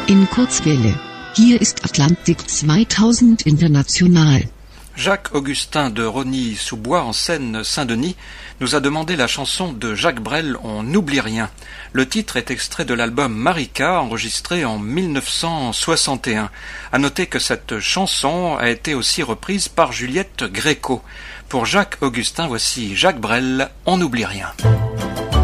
In Kurzwelle. Hier ist Atlantik 2000 International. Jacques-Augustin de Rosny-sous-Bois, en Seine-Saint-Denis, nous a demandé la chanson de Jacques Brel, On n'oublie rien. Le titre est extrait de l'album Marika, enregistré en 1961. À noter que cette chanson a été aussi reprise par Juliette Gréco. Pour Jacques-Augustin, voici Jacques Brel, On n'oublie rien.